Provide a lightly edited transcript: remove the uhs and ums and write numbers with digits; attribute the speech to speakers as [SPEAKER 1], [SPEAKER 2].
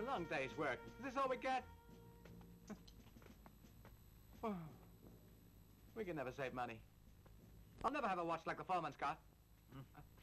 [SPEAKER 1] a long day's work. Is this all we get? We can never save money. I'll never have a watch like the foreman's got.